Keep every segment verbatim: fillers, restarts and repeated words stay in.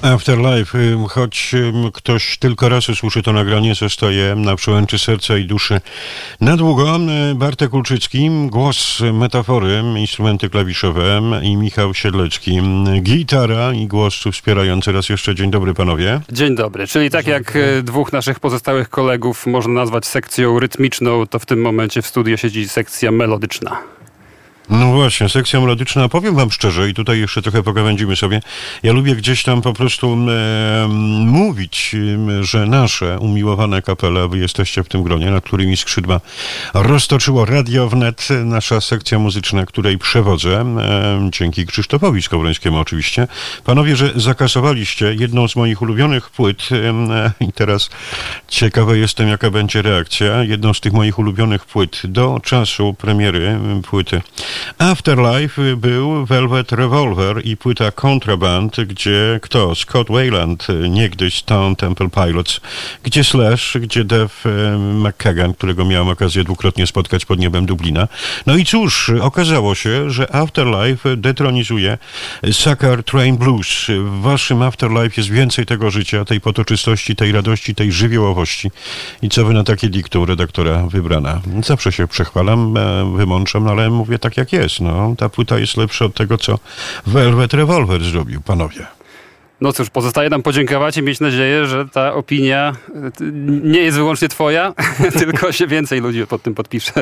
Afterlife, choć ktoś tylko raz usłyszy to nagranie, zostaje na przełęczy serca i duszy na długo. Bartek Kulczycki, głos metafory, instrumenty klawiszowe i Michał Siedlecki, gitara i głos wspierający. Raz jeszcze dzień dobry panowie. Dzień dobry, czyli tak dzień jak dobry. Dwóch naszych pozostałych kolegów można nazwać sekcją rytmiczną, to w tym momencie w studiu siedzi sekcja melodyczna. No właśnie, sekcja melodyczna. Powiem wam szczerze i tutaj jeszcze trochę pogawędzimy sobie. Ja lubię gdzieś tam po prostu e, mówić, że nasze umiłowane kapele, wy jesteście w tym gronie, nad którymi skrzydła roztoczyło Radio Wnet, nasza sekcja muzyczna, której przewodzę, e, dzięki Krzysztofowi Skowrońskiemu oczywiście. Panowie, że zakasowaliście jedną z moich ulubionych płyt e, i teraz ciekawy jestem, jaka będzie reakcja. Jedną z tych moich ulubionych płyt do czasu premiery płyty Afterlife był Velvet Revolver i płyta Contraband, gdzie kto? Scott Weiland, niegdyś Stone Temple Pilots, gdzie Slash, gdzie Dave McKagan, którego miałem okazję dwukrotnie spotkać pod niebem Dublina. No i cóż, okazało się, że Afterlife detronizuje Sucker Train Blues. W waszym Afterlife jest więcej tego życia, tej potoczystości, tej radości, tej żywiołowości. I co wy na takie diktu redaktora wybrana? Zawsze się przechwalam, wymączam, no ale mówię tak jak jest. No, ta płyta jest lepsza od tego, co Velvet Revolver zrobił, panowie. No cóż, pozostaje nam podziękować i mieć nadzieję, że ta opinia nie jest wyłącznie twoja, tylko się więcej ludzi pod tym podpisze.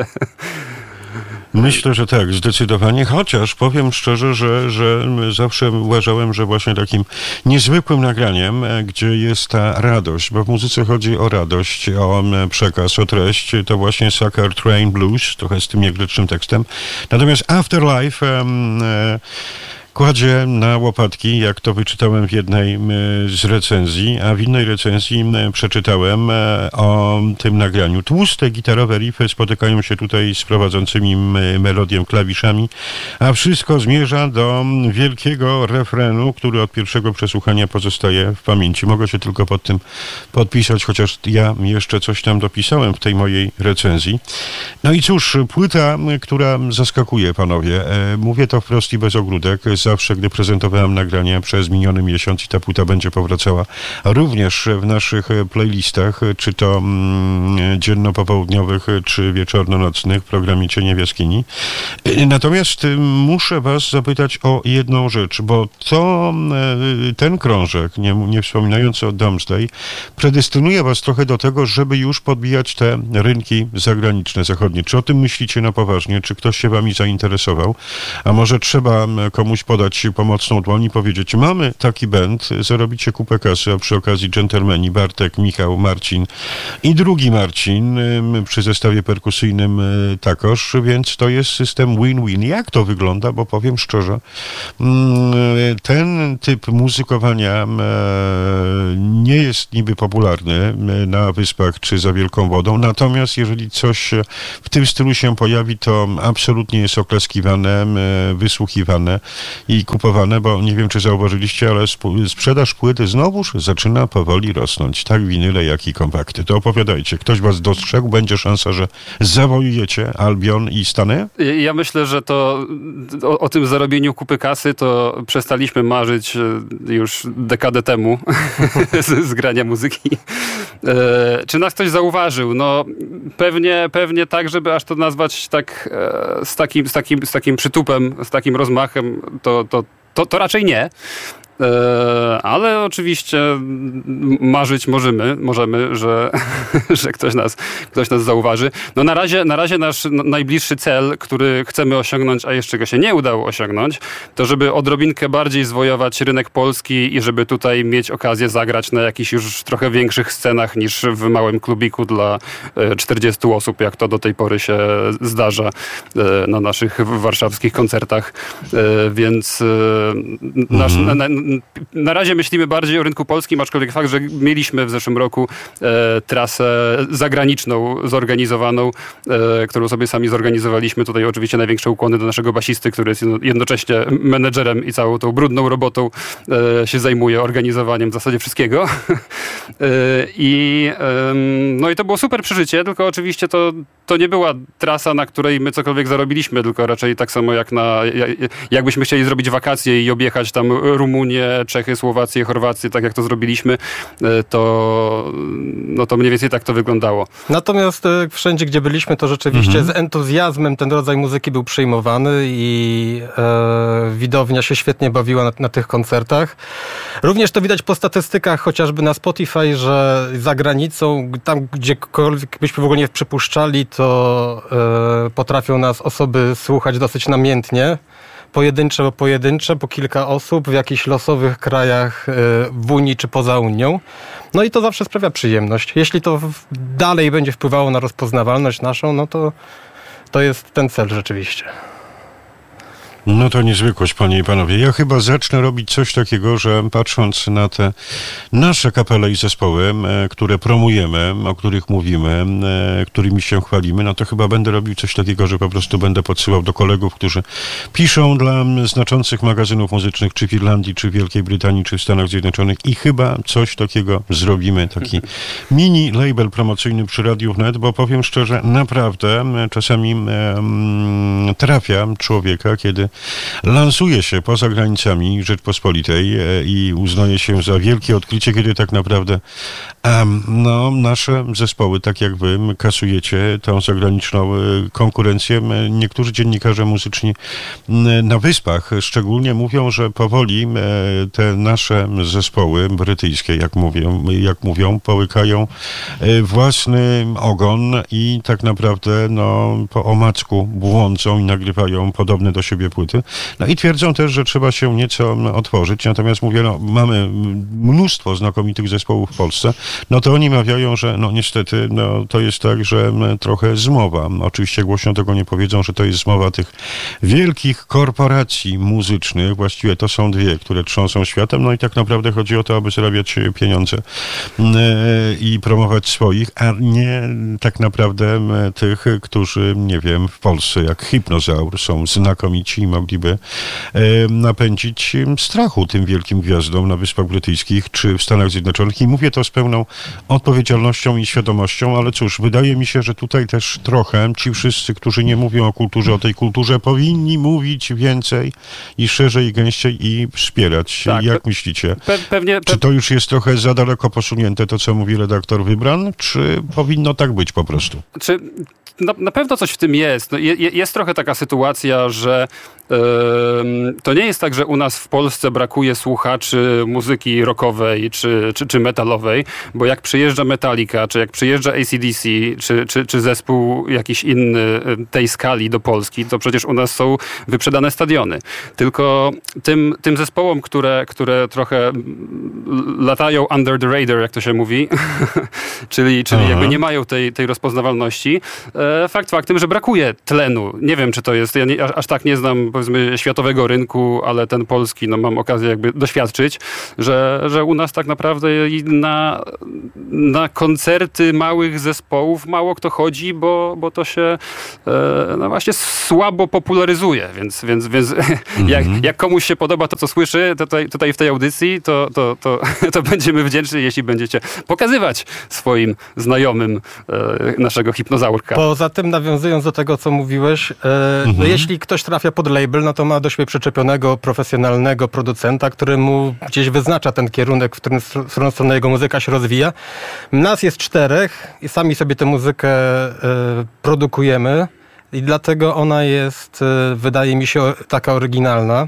Myślę, że tak, zdecydowanie, chociaż powiem szczerze, że, że zawsze uważałem, że właśnie takim niezwykłym nagraniem, gdzie jest ta radość, bo w muzyce chodzi o radość, o przekaz, o treść, to właśnie Sucker Train Blues, trochę z tym niegrzecznym tekstem. Natomiast Afterlife um, e, kładzie na łopatki, jak to wyczytałem w jednej z recenzji, a w innej recenzji przeczytałem o tym nagraniu. Tłuste gitarowe riffy spotykają się tutaj z prowadzącymi melodię klawiszami, a wszystko zmierza do wielkiego refrenu, który od pierwszego przesłuchania pozostaje w pamięci. Mogę się tylko pod tym podpisać, chociaż ja jeszcze coś tam dopisałem w tej mojej recenzji. No i cóż, płyta, która zaskakuje, panowie. Mówię to wprost i bez ogródek. Zawsze, gdy prezentowałem nagrania przez miniony miesiąc i ta płyta będzie powracała również w naszych playlistach, czy to mm, dzienno-popołudniowych, czy wieczorno-nocnych w programie Cienie w jaskini. Natomiast muszę was zapytać o jedną rzecz, bo to ten krążek, nie, nie wspominając o Doomsday, predestynuje was trochę do tego, żeby już podbijać te rynki zagraniczne, zachodnie. Czy o tym myślicie na poważnie? Czy ktoś się wami zainteresował? A może trzeba komuś podać pomocną dłoń i powiedzieć, mamy taki band, zarobicie kupę kasy, a przy okazji dżentelmeni Bartek, Michał, Marcin i drugi Marcin przy zestawie perkusyjnym takoż, więc to jest system win-win. Jak to wygląda? Bo powiem szczerze, ten typ muzykowania nie jest niby popularny na Wyspach czy za wielką wodą, natomiast jeżeli coś w tym stylu się pojawi, to absolutnie jest oklaskiwane, wysłuchiwane i kupowane, bo nie wiem, czy zauważyliście, ale sp- sprzedaż płyty znowuż zaczyna powoli rosnąć. Tak winyle, jak i kompakty. To opowiadajcie. Ktoś was dostrzegł? Będzie szansa, że zawojujecie Albion i Stany? Ja myślę, że to o, o tym zarobieniu kupy kasy to przestaliśmy marzyć już dekadę temu z, z grania muzyki. E, czy nas ktoś zauważył? No pewnie, pewnie tak, żeby aż to nazwać tak e, z, takim, z, takim, z takim przytupem, z takim rozmachem, to, to, to, to raczej nie. Ale oczywiście marzyć możemy, możemy, że, że ktoś nas, ktoś nas zauważy. No na razie, na razie nasz najbliższy cel, który chcemy osiągnąć, a jeszcze go się nie udało osiągnąć, to żeby odrobinkę bardziej zwojować rynek polski i żeby tutaj mieć okazję zagrać na jakichś już trochę większych scenach niż w małym klubiku dla czterdziestu osób, jak to do tej pory się zdarza na naszych warszawskich koncertach. Więc nasz, mhm. na, Na razie myślimy bardziej o rynku polskim, aczkolwiek fakt, że mieliśmy w zeszłym roku e, trasę zagraniczną zorganizowaną, e, którą sobie sami zorganizowaliśmy. Tutaj oczywiście największe ukłony do naszego basisty, który jest jednocześnie menedżerem i całą tą brudną robotą e, się zajmuje organizowaniem w zasadzie wszystkiego. e, I e, no i to było super przeżycie, tylko oczywiście to, to nie była trasa, na której my cokolwiek zarobiliśmy, tylko raczej tak samo jak na, jakbyśmy chcieli zrobić wakacje i objechać tam Rumunię Polonię, Czechy, Słowację, Chorwację, tak jak to zrobiliśmy, to, no to mniej więcej tak to wyglądało. Natomiast wszędzie, gdzie byliśmy, to rzeczywiście mhm. z entuzjazmem ten rodzaj muzyki był przyjmowany i e, widownia się świetnie bawiła na, na tych koncertach. Również to widać po statystykach, chociażby na Spotify, że za granicą, tam gdziekolwiek byśmy w ogóle nie przypuszczali, to e, potrafią nas osoby słuchać dosyć namiętnie. Pojedyncze, bo pojedyncze, po kilka osób w jakichś losowych krajach w Unii czy poza Unią. No i to zawsze sprawia przyjemność. Jeśli to dalej będzie wpływało na rozpoznawalność naszą, no to to jest ten cel rzeczywiście. No to niezwykłość, panie i panowie. Ja chyba zacznę robić coś takiego, że patrząc na te nasze kapele i zespoły, które promujemy, o których mówimy, którymi się chwalimy, no to chyba będę robił coś takiego, że po prostu będę podsyłał do kolegów, którzy piszą dla znaczących magazynów muzycznych, czy w Irlandii, czy w Wielkiej Brytanii, czy w Stanach Zjednoczonych i chyba coś takiego zrobimy, taki mini label promocyjny przy Radiu Wnet, bo powiem szczerze, naprawdę czasami um, trafia człowieka, kiedy lansuje się poza granicami Rzeczpospolitej i uznaje się za wielkie odkrycie, kiedy tak naprawdę um, no, nasze zespoły, tak jak wy, kasujecie tą zagraniczną konkurencję. Niektórzy dziennikarze muzyczni na Wyspach szczególnie mówią, że powoli te nasze zespoły brytyjskie, jak mówią, jak mówią połykają własny ogon i tak naprawdę no, po omacku błądzą i nagrywają podobne do siebie płyty. No i twierdzą też, że trzeba się nieco otworzyć. Natomiast mówię, no, mamy mnóstwo znakomitych zespołów w Polsce. No to oni mawiają, że no niestety no, to jest tak, że trochę zmowa. Oczywiście głośno tego nie powiedzą, że to jest zmowa tych wielkich korporacji muzycznych. Właściwie to są dwie, które trząsą światem. No i tak naprawdę chodzi o to, aby zarabiać pieniądze i promować swoich, a nie tak naprawdę tych, którzy, nie wiem, w Polsce jak Hypnozaur są znakomici i mogliby napędzić strachu tym wielkim gwiazdom na Wyspach Brytyjskich czy w Stanach Zjednoczonych. I mówię to z pełną odpowiedzialnością i świadomością, ale cóż, wydaje mi się, że tutaj też trochę ci wszyscy, którzy nie mówią o kulturze, o tej kulturze, powinni mówić więcej i szerzej, i gęściej i wspierać. Tak, jak pe- myślicie? Pe- pewnie, pe- czy to już jest trochę za daleko posunięte, to co mówi redaktor Wybran, czy powinno tak być po prostu? Czy... Na, na pewno coś w tym jest. No, je, jest trochę taka sytuacja, że yy, to nie jest tak, że u nas w Polsce brakuje słuchaczy muzyki rockowej czy, czy, czy metalowej, bo jak przyjeżdża Metallica, czy jak przyjeżdża A C D C, czy, czy, czy zespół jakiś inny tej skali do Polski, to przecież u nas są wyprzedane stadiony. Tylko tym, tym zespołom, które, które trochę latają under the radar, jak to się mówi, czyli, czyli jakby nie mają tej, tej rozpoznawalności, fakt faktem, że brakuje tlenu. Nie wiem, czy to jest, ja nie, aż tak nie znam, powiedzmy, światowego rynku, ale ten polski, no mam okazję jakby doświadczyć, że, że u nas tak naprawdę na, na koncerty małych zespołów mało kto chodzi, bo, bo to się no właśnie słabo popularyzuje, więc, więc, więc mm-hmm. jak, jak komuś się podoba to, co słyszy tutaj, tutaj w tej audycji, to, to, to, to będziemy wdzięczni, jeśli będziecie pokazywać swoim znajomym naszego Hypnozaurka. Poza tym, nawiązując do tego, co mówiłeś, e, mhm. no jeśli ktoś trafia pod label, no to ma do siebie przyczepionego, profesjonalnego producenta, który mu gdzieś wyznacza ten kierunek, w którym w którą stronę jego muzyka się rozwija. Nas jest czterech i sami sobie tę muzykę e, produkujemy i dlatego ona jest, e, wydaje mi się, taka oryginalna.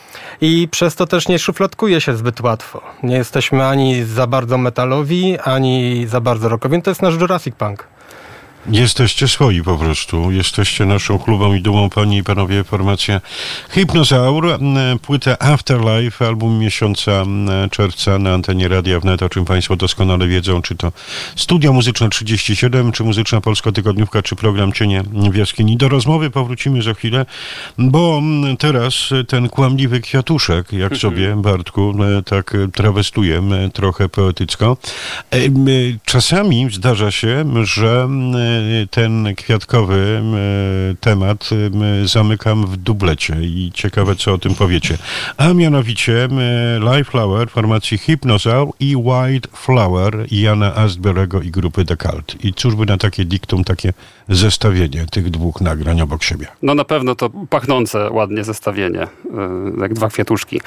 I przez to też nie szufladkuje się zbyt łatwo. Nie jesteśmy ani za bardzo metalowi, ani za bardzo rockowi. To jest nasz Jurassic Punk. Jesteście swoi po prostu. Jesteście naszą chlubą i dumą, panie i panowie, formacja Hypnozaur. Płyta Afterlife, album miesiąca czerwca na antenie Radia Wnet, o czym państwo doskonale wiedzą, czy to Studio Muzyczne trzydzieści siedem, czy Muzyczna Polska Tygodniówka, czy program Cienie w Jaskini. Do rozmowy powrócimy za chwilę, bo teraz ten kłamliwy kwiatuszek, jak sobie, Bartku, tak trawestuję trochę poetycko. Czasami zdarza się, że ten kwiatkowy temat zamykam w dublecie i ciekawe, co o tym powiecie. A mianowicie Live Flower formacji Hypnozaur i White Flower Jana Astberego i grupy The Cult. I cóż by na takie diktum, takie zestawienie tych dwóch nagrań obok siebie? No na pewno to pachnące ładnie zestawienie, jak dwa kwiatuszki.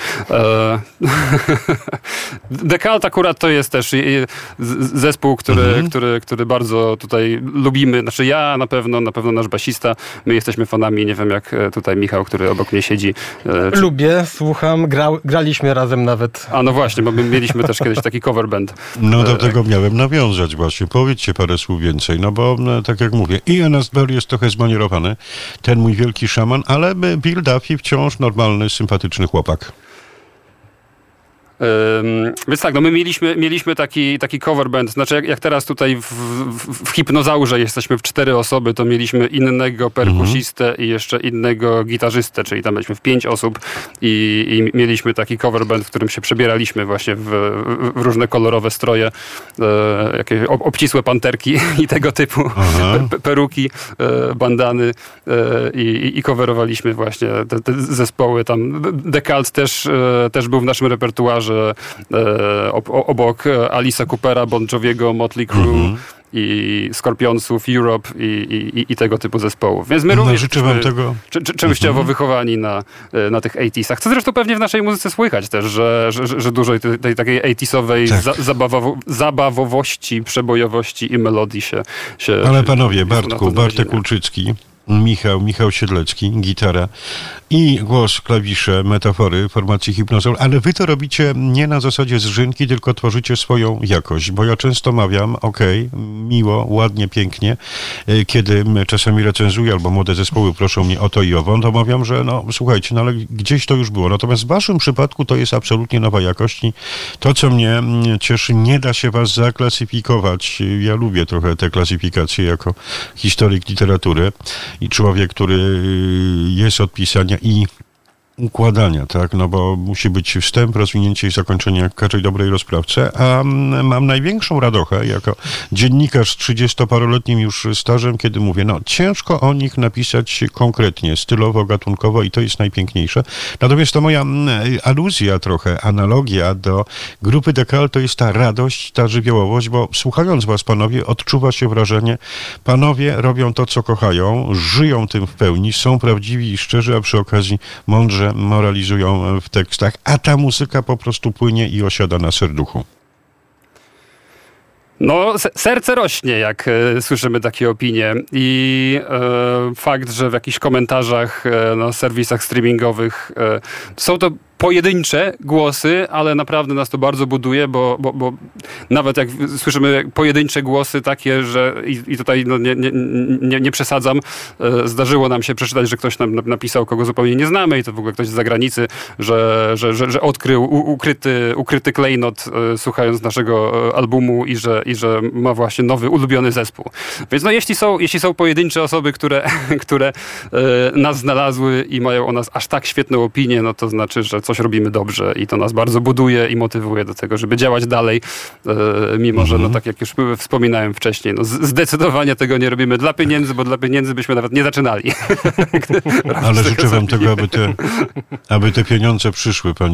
The Cult akurat to jest też zespół, który, mhm. który, który bardzo tutaj lubimy. Znaczy ja na pewno, na pewno nasz basista. My jesteśmy fanami, nie wiem jak tutaj Michał, który obok mnie siedzi. Czy... Lubię, słucham, gra, graliśmy razem nawet. A no właśnie, bo my mieliśmy też kiedyś taki cover band. No do tego miałem nawiązać właśnie. Powiedzcie parę słów więcej, no bo no, tak jak mówię, Ian Astbury jest trochę zmanierowany, ten mój wielki szaman, ale Bill Duffy wciąż normalny, sympatyczny chłopak. Um, więc tak, no my mieliśmy, mieliśmy taki, taki cover band, znaczy jak, jak teraz tutaj w, w, w Hipnozaurze jesteśmy w cztery osoby, to mieliśmy innego perkusistę mm-hmm. i jeszcze innego gitarzystę, czyli tam byliśmy w pięć osób i, i mieliśmy taki cover band, w którym się przebieraliśmy właśnie w, w różne kolorowe stroje, e, jakieś ob, obcisłe panterki i tego typu pe, peruki, e, bandany e, i, i coverowaliśmy właśnie te, te zespoły tam. The Cult też, e, też był w naszym repertuarze, E, obok Alice'a Coopera, Bon Joviego, Motley Crue mm-hmm. i Scorpionsów, Europe i, i, i tego typu zespołów. Więc my no, również życzę wam tego. Czy, czy, częściowo mm-hmm. wychowani na, na tych osiemdziesiątych. Co zresztą pewnie w naszej muzyce słychać też, że, że, że dużo tej, tej takiej osiemdziesiątowej tak. za, zabawowo, zabawowości, przebojowości i melodii się... się Ale się, panowie, Bartku, Bartek Kulczycki, Michał, Michał Siedlecki, gitara i głos, klawisze, metafory formacji Hypnozaur, ale wy to robicie nie na zasadzie zżynki, tylko tworzycie swoją jakość, bo ja często mawiam, okej, okay, miło, ładnie, pięknie, kiedy czasami recenzuję albo młode zespoły proszą mnie o to i owo, to mawiam, że no słuchajcie, no ale gdzieś to już było. Natomiast w waszym przypadku to jest absolutnie nowa jakość i to, co mnie cieszy, nie da się was zaklasyfikować. Ja lubię trochę te klasyfikacje jako historyk literatury i człowiek, który jest od pisania i układania, tak, no bo musi być wstęp, rozwinięcie i zakończenie jak w każdej dobrej rozprawce, a mam największą radochę jako dziennikarz z trzydziestoparoletnim już stażem, kiedy mówię, no ciężko o nich napisać konkretnie, stylowo, gatunkowo i to jest najpiękniejsze. Natomiast to moja aluzja trochę, analogia do grupy The Cult to jest ta radość, ta żywiołowość, bo słuchając was, panowie, odczuwa się wrażenie, panowie robią to, co kochają, żyją tym w pełni, są prawdziwi i szczerzy, a przy okazji mądrze moralizują w tekstach, a ta muzyka po prostu płynie i osiada na serduchu. No, serce rośnie, jak e, słyszymy takie opinie i e, fakt, że w jakichś komentarzach e, na serwisach streamingowych e, są to pojedyncze głosy, ale naprawdę nas to bardzo buduje, bo, bo, bo nawet jak słyszymy pojedyncze głosy takie, że i, i tutaj no nie, nie, nie, nie przesadzam, e, zdarzyło nam się przeczytać, że ktoś nam napisał, kogo zupełnie nie znamy i to w ogóle ktoś z zagranicy, że, że, że, że odkrył u, ukryty, ukryty klejnot e, słuchając naszego e, albumu i że, i że ma właśnie nowy, ulubiony zespół. Więc no jeśli są, jeśli są pojedyncze osoby, które, które e, nas znalazły i mają o nas aż tak świetną opinię, no to znaczy, że coś robimy dobrze i to nas bardzo buduje i motywuje do tego, żeby działać dalej, e, mimo mhm. że, no tak jak już wspominałem wcześniej, no zdecydowanie tego nie robimy dla pieniędzy, bo dla pieniędzy byśmy nawet nie zaczynali. Ale życzę wam tego, aby te, aby te pieniądze przyszły, panie